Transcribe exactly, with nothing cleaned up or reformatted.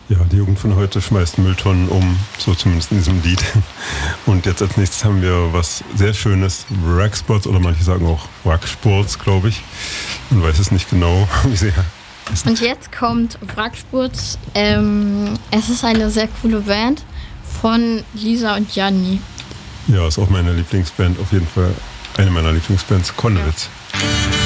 Ja, die Jugend von heute schmeißt Mülltonnen um, so zumindest in diesem Lied. Und jetzt als nächstes haben wir was sehr Schönes, Wracksports oder manche sagen auch Wracksports, glaube ich. Man weiß es nicht genau, wie sehr. Und jetzt kommt Wracksports. Ähm, es ist eine sehr coole Band von Lisa und Janni. Ja, ist auch meine Lieblingsband, auf jeden Fall eine meiner Lieblingsbands, Konnewitz. Ja.